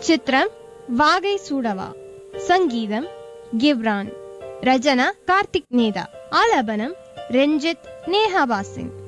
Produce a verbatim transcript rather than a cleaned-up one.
சித்திரம் வாகை சூடவா. சங்கீதம் கிவ்ரான். ரச்சனா கார்த்திக் நேதா. ஆலாபனம் ரஞ்சித் நேஹாபாசின்.